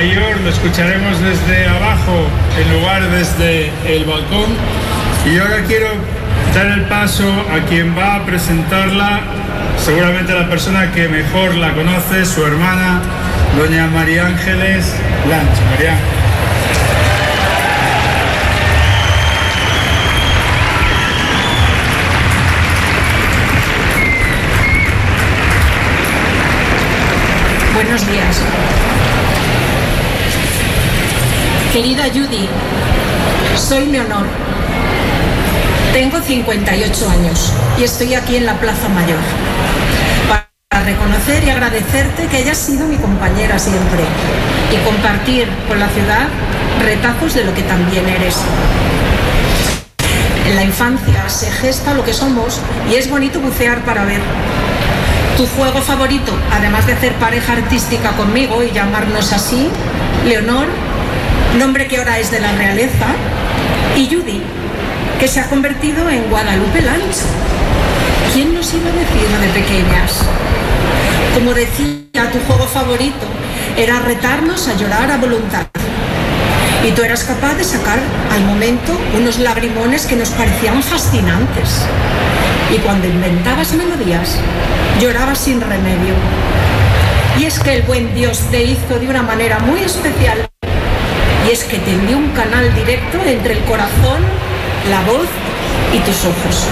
Mayor lo escucharemos desde abajo en lugar desde el balcón. Y ahora quiero dar el paso a quien va a presentarla, seguramente la persona que mejor la conoce, su hermana, doña María Ángeles Lancho. María. Buenos días. Querida Judy, soy Leonor. Tengo 58 años y estoy aquí en la Plaza Mayor para reconocer y agradecerte que hayas sido mi compañera siempre y compartir con la ciudad retazos de lo que también eres. En la infancia se gesta lo que somos y es bonito bucear para ver. Tu juego favorito, además de hacer pareja artística conmigo y llamarnos así, Leonor, nombre que ahora es de la realeza, y Judy, que se ha convertido en Guadalupe Lancho. ¿Quién nos iba a decir de pequeñas? Como decía, tu juego favorito era retarnos a llorar a voluntad. Y tú eras capaz de sacar al momento unos lagrimones que nos parecían fascinantes. Y cuando inventabas melodías, llorabas sin remedio. Y es que el buen Dios te hizo de una manera muy especial. Y es que te envió un canal directo entre el corazón, la voz y tus ojos.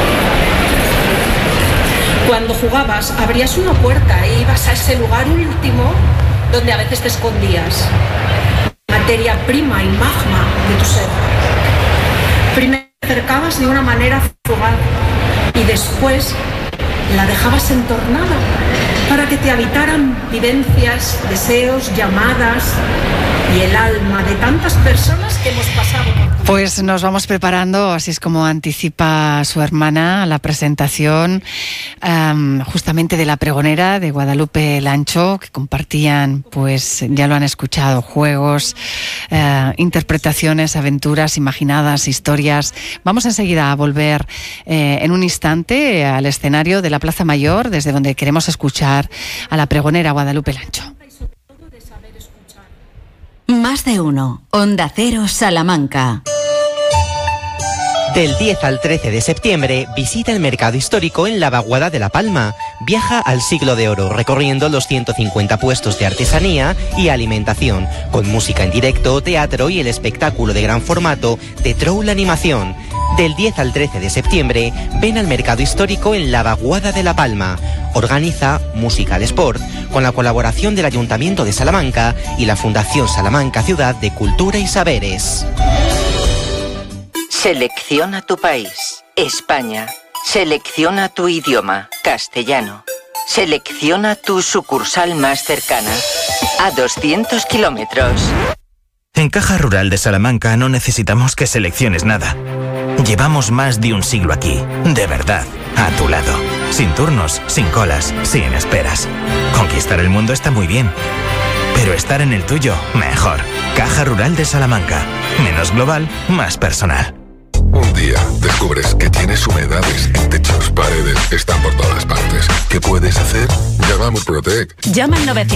Cuando jugabas, abrías una puerta e ibas a ese lugar último donde a veces te escondías. Materia prima y magma de tu ser. Primero te acercabas de una manera fugaz y después la dejabas entornada para que te habitaran vivencias, deseos, llamadas y el alma de tantas personas que hemos pasado por. Pues nos vamos preparando, así es como anticipa su hermana, la presentación justamente de la pregonera de Guadalupe Lancho, que compartían, pues ya lo han escuchado, juegos, interpretaciones, aventuras imaginadas, historias. Vamos enseguida a volver en un instante al escenario de la Plaza Mayor, desde donde queremos escuchar a la pregonera Guadalupe Lancho. Más de uno. Onda Cero Salamanca. Del 10 al 13 de septiembre, visita el mercado histórico en la Vaguada de La Palma. Viaja al Siglo de Oro, recorriendo los 150 puestos de artesanía y alimentación, con música en directo, teatro y el espectáculo de gran formato de Troll Animación. Del 10 al 13 de septiembre, ven al mercado histórico en la Vaguada de La Palma. Organiza Musical Sport, con la colaboración del Ayuntamiento de Salamanca y la Fundación Salamanca Ciudad de Cultura y Saberes. Selecciona tu país, España. Selecciona tu idioma, castellano. Selecciona tu sucursal más cercana, a 200 kilómetros. En Caja Rural de Salamanca no necesitamos que selecciones nada. Llevamos más de un siglo aquí, de verdad, a tu lado. Sin turnos, sin colas, sin esperas. Conquistar el mundo está muy bien, pero estar en el tuyo, mejor. Caja Rural de Salamanca. Menos global, más personal. Un día descubres que tienes humedades en techos, paredes, están por todas partes. ¿Qué puedes hacer? Llama a Murprotec. Llama al 900.